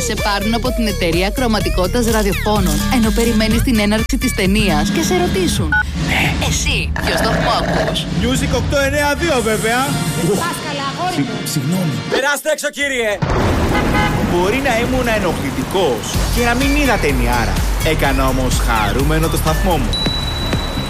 σε πάρουν από την εταιρεία ακροαματικότητας ραδιοφώνων, ενώ περιμένεις την έναρξη της ταινίας και σε ρωτήσουν: εσύ, ποιο σταθμό ακούς? Music 892 βέβαια. Συγγνώμη. Περάστε έξω, κύριε. Μπορεί να ήμουν ενοχλητικός και να μην είδα ταινιάρα. Έκανα όμως χαρούμενο το σταθμό μου.